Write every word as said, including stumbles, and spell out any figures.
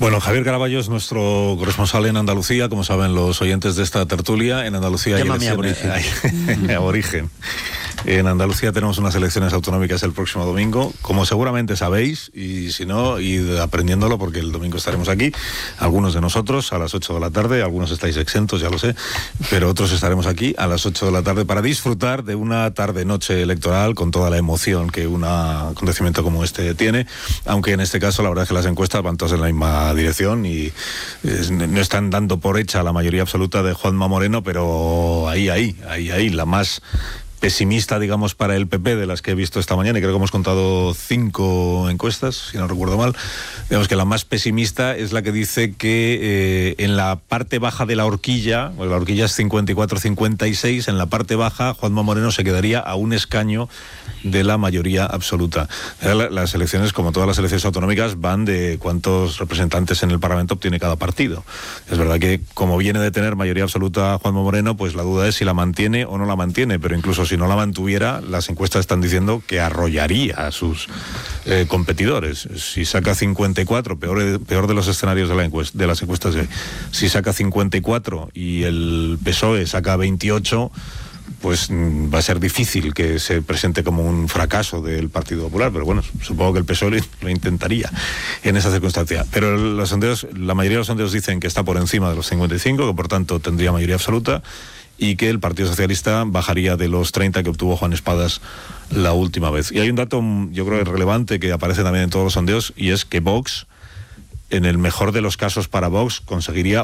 Bueno, Javier Caraballo es nuestro corresponsal en Andalucía, como saben los oyentes de esta tertulia. En Andalucía hay elecciones... Hay, aborigen. En Andalucía tenemos unas elecciones autonómicas el próximo domingo, como seguramente sabéis, y si no, id aprendiéndolo porque el domingo estaremos aquí, algunos de nosotros a las ocho de la tarde, algunos estáis exentos, ya lo sé, pero otros estaremos aquí a las ocho de la tarde para disfrutar de una tarde-noche electoral con toda la emoción que un acontecimiento como este tiene, aunque en este caso la verdad es que las encuestas van todas en la misma dirección y eh, no están dando por hecha la mayoría absoluta de Juanma Moreno, pero ahí, ahí, ahí, ahí, la más pesimista, digamos, para el P P de las que he visto esta mañana, y creo que hemos contado cinco encuestas, si no recuerdo mal. Digamos que la más pesimista es la que dice que eh, en la parte baja de la horquilla, pues la horquilla es cincuenta y cuatro cincuenta y seis, en la parte baja Juanma Moreno se quedaría a un escaño de la mayoría absoluta. Las elecciones, como todas las elecciones autonómicas, van de cuántos representantes en el Parlamento obtiene cada partido. Es verdad que, como viene de tener mayoría absoluta Juanma Moreno, pues la duda es si la mantiene o no la mantiene, pero incluso si no la mantuviera, las encuestas están diciendo que arrollaría a sus eh, competidores. Si saca cincuenta y cuatro, peor, peor de los escenarios de, la encuesta, de las encuestas de hoy, si saca cincuenta y cuatro y el P S O E saca veintiocho, pues mm, va a ser difícil que se presente como un fracaso del Partido Popular, pero bueno, supongo que el P S O E lo intentaría en esa circunstancia. Pero los sondeos, la mayoría de los sondeos dicen que está por encima de los cincuenta y cinco, que por tanto tendría mayoría absoluta, y que el Partido Socialista bajaría de los treinta que obtuvo Juan Espadas la última vez. Y hay un dato, yo creo, relevante que aparece también en todos los sondeos, y es que Vox, en el mejor de los casos para Vox, conseguiría